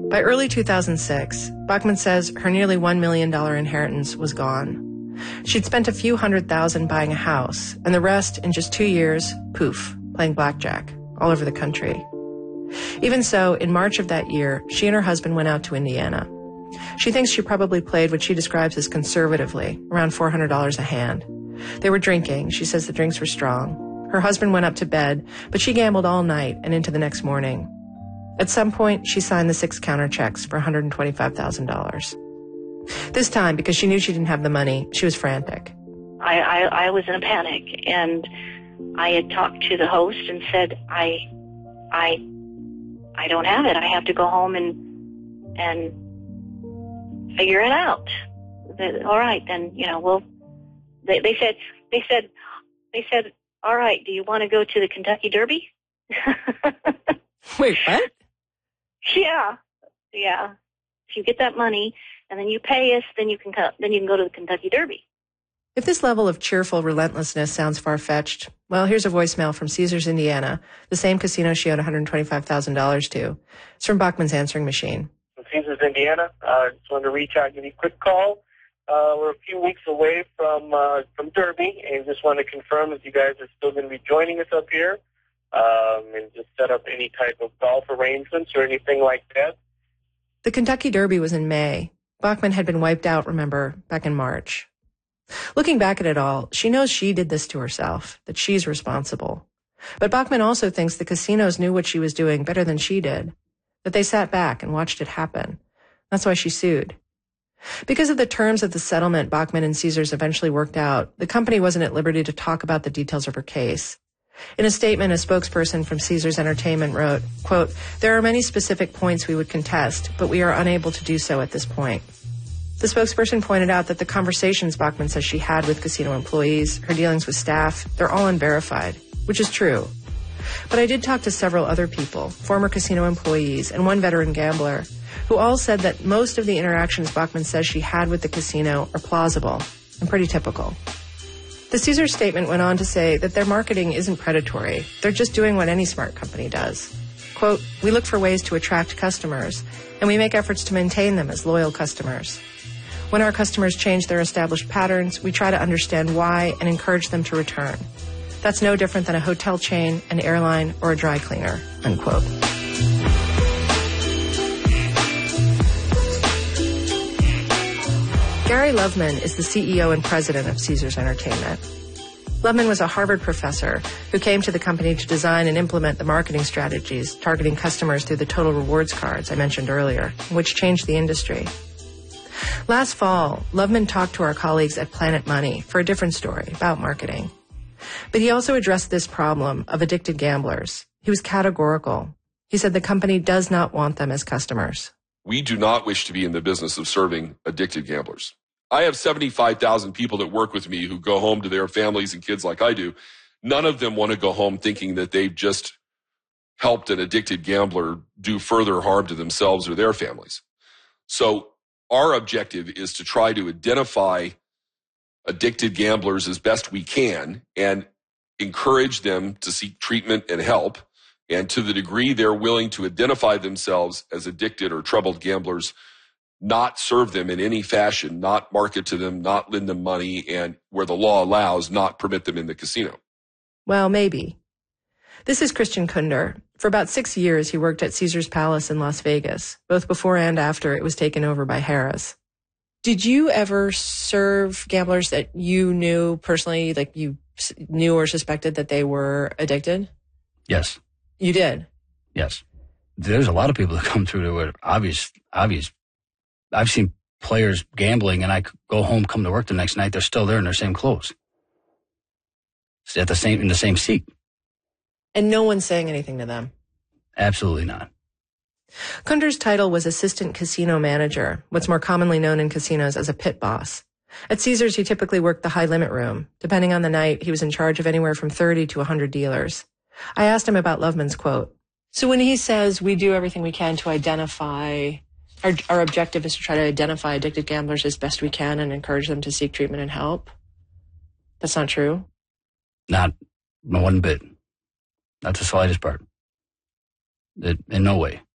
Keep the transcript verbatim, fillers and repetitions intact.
By early two thousand six, Bachman says her nearly one million dollars inheritance was gone. She'd spent a few hundred thousand buying a house, and the rest in just two years, poof, playing blackjack all over the country. Even so, in March of that year, she and her husband went out to Indiana. She thinks she probably played what she describes as conservatively, around four hundred dollars a hand. They were drinking. She says the drinks were strong. Her husband went up to bed, but she gambled all night and into the next morning. At some point, she signed the six counter checks for one hundred twenty-five thousand dollars. This time, because she knew she didn't have the money, she was frantic. I, I, I was in a panic, and I had talked to the host and said, I, I, I don't have it. I have to go home and, and figure it out. They, all right, then, you know, well, they, they said, they said, they said, all right, do you want to go to the Kentucky Derby? Wait, what? Yeah, yeah. If you get that money and then you pay us, then you can co- then you can go to the Kentucky Derby. If this level of cheerful relentlessness sounds far-fetched, well, here's a voicemail from Caesars, Indiana, the same casino she owed one hundred twenty-five thousand dollars to. It's from Bachman's answering machine. From Caesars, Indiana. I uh, just wanted to reach out and give you a quick call. Uh, we're a few weeks away from uh, from Derby, and just want to confirm that you guys are still going to be joining us up here, um, and just set up any type of golf arrangements or anything like that. The Kentucky Derby was in May. Bachman had been wiped out, remember, back in March. Looking back at it all, she knows she did this to herself, that she's responsible. But Bachman also thinks the casinos knew what she was doing better than she did, that they sat back and watched it happen. That's why she sued. Because of the terms of the settlement Bachman and Caesars eventually worked out, the company wasn't at liberty to talk about the details of her case. In a statement, a spokesperson from Caesars Entertainment wrote, quote, "There are many specific points we would contest, but we are unable to do so at this point." The spokesperson pointed out that the conversations Bachman says she had with casino employees, her dealings with staff, they're all unverified, which is true. But I did talk to several other people, former casino employees, and one veteran gambler, who all said that most of the interactions Bachman says she had with the casino are plausible and pretty typical. The Caesars statement went on to say that their marketing isn't predatory. They're just doing what any smart company does. Quote, "We look for ways to attract customers, and we make efforts to maintain them as loyal customers. When our customers change their established patterns, we try to understand why and encourage them to return. That's no different than a hotel chain, an airline, or a dry cleaner," unquote. Gary Loveman is the C E O and president of Caesars Entertainment. Loveman was a Harvard professor who came to the company to design and implement the marketing strategies targeting customers through the Total Rewards cards I mentioned earlier, which changed the industry. Last fall, Loveman talked to our colleagues at Planet Money for a different story about marketing. But he also addressed this problem of addicted gamblers. He was categorical. He said the company does not want them as customers. We do not wish to be in the business of serving addicted gamblers. I have seventy-five thousand people that work with me who go home to their families and kids like I do. None of them want to go home thinking that they've just helped an addicted gambler do further harm to themselves or their families. So our objective is to try to identify addicted gamblers as best we can and encourage them to seek treatment and help. And to the degree they're willing to identify themselves as addicted or troubled gamblers, not serve them in any fashion, not market to them, not lend them money, and where the law allows, not permit them in the casino. Well, maybe. This is Christian Kunder. For about six years, he worked at Caesars Palace in Las Vegas, both before and after it was taken over by Harrah's. Did you ever serve gamblers that you knew personally, like you knew or suspected that they were addicted? Yes. You did? Yes. There's a lot of people that come through to it. Obvious, obvious. I've seen players gambling, and I go home, come to work the next night, they're still there in their same clothes. At the same, in the same seat. And no one's saying anything to them? Absolutely not. Kunder's title was assistant casino manager, what's more commonly known in casinos as a pit boss. At Caesars, he typically worked the high-limit room. Depending on the night, he was in charge of anywhere from thirty to one hundred dealers. I asked him about Loveman's quote. So when he says we do everything we can to identify, our, our objective is to try to identify addicted gamblers as best we can and encourage them to seek treatment and help, that's not true? Not one bit. Not the slightest part. It, in no way.